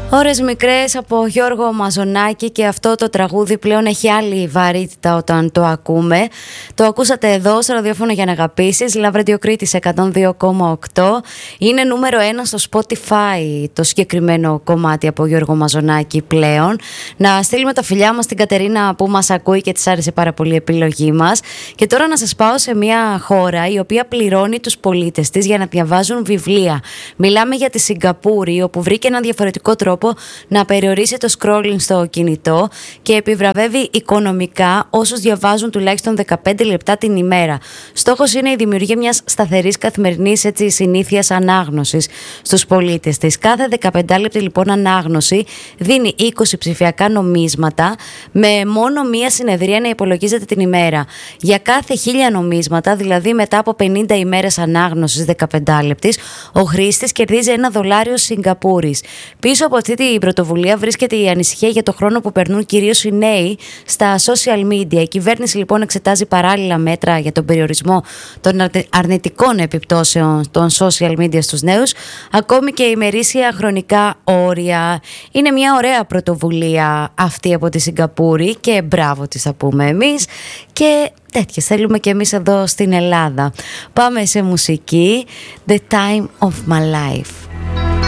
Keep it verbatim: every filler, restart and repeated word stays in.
Ώρες μικρές από Γιώργο Μαζονάκη, και αυτό το τραγούδι πλέον έχει άλλη βαρύτητα όταν το ακούμε. Το ακούσατε εδώ στο ραδιόφωνο για να αγαπήσεις, Love Radio Κρήτης εκατόν δύο κόμμα οκτώ. Είναι νούμερο ένα στο Spotify το συγκεκριμένο κομμάτι από Γιώργο Μαζονάκη πλέον. Να στείλουμε τα φιλιά μας στην Κατερίνα που μας ακούει και της άρεσε πάρα πολύ η επιλογή μας. Και τώρα να σας πάω σε μια χώρα η οποία πληρώνει τους πολίτες της για να διαβάζουν βιβλία. Μιλάμε για τη Σιγκαπούρη, όπου βρήκε ένα διαφορετικό τρόπο να περιορίσει το scrolling στο κινητό και επιβραβεύει οικονομικά όσους διαβάζουν τουλάχιστον δεκαπέντε λεπτά την ημέρα. Στόχος είναι η δημιουργία μιας σταθερής καθημερινής έτσι, συνήθειας ανάγνωσης στους πολίτες της. Κάθε δεκαπέντε λεπτή λοιπόν ανάγνωση δίνει είκοσι ψηφιακά νομίσματα, με μόνο μία συνεδρία να υπολογίζεται την ημέρα. Για κάθε χίλια νομίσματα, δηλαδή μετά από πενήντα ημέρες ανάγνωσης δεκαπέντε λεπτής, ο χρήστης κερδίζει ένα δολάριο Σιγκαπούρης. Πίσω από αυτή την πρωτοβουλία βρίσκεται η ανησυχία για το χρόνο που περνούν κυρίως οι νέοι στα social media. Η κυβέρνηση λοιπόν εξετάζει παράλληλα μέτρα για τον περιορισμό των αρνητικών επιπτώσεων των social media στους νέους, ακόμη και ημερήσια χρονικά όρια. Είναι μια ωραία πρωτοβουλία αυτή από τη Σιγκαπούρη και μπράβο της θα πούμε εμείς, και τέτοιες θέλουμε και εμείς εδώ στην Ελλάδα. Πάμε σε μουσική. The Time of My Life.